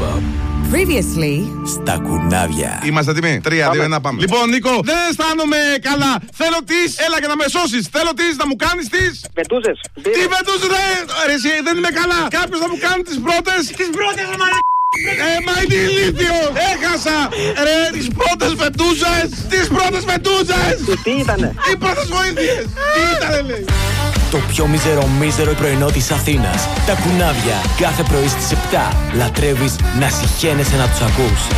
SpongeBob. Previously Στα κουνάβια. Είμαστε έτοιμοι. 3, 2, 1, πάμε. Λοιπόν, Νίκο, δεν αισθάνομαι καλά. Θέλω τις, έλα και να με σώσεις. Θέλω τις, να μου κάνεις τις. Πετούσες. Τι πετούσες, ρε, εσύ, δεν είμαι καλά. Κάποιος θα μου κάνει τις πρώτες. Τις πρώτες, μαλάκα. Μα είναι ηλίθιο. Έχασα. Ρε, τις πρώτες πετούσες. Τις πρώτες πετούσες. Τι ήτανε? Οι πρώτες βοήθειες. Τι ήτανε, λέει. Το πιο μίζερο πρωινό της Αθήνας. Τα κουνάβια. Κάθε πρωί στις 7. Λατρεύεις να συχαίνεσαι να τους ακούς.